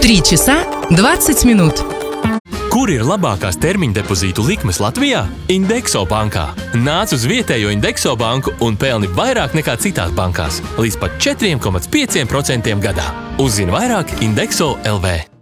3 часа 20 минут. Kur ir labākās termiņdepozītu likmes Latvijā? Indexo bankā. Nāc uz vietējo Indexo banku un pelni vairāk nekā citās bankās. Līdz pat 4,5% gadā. Uzzini vairāk Indexo LV.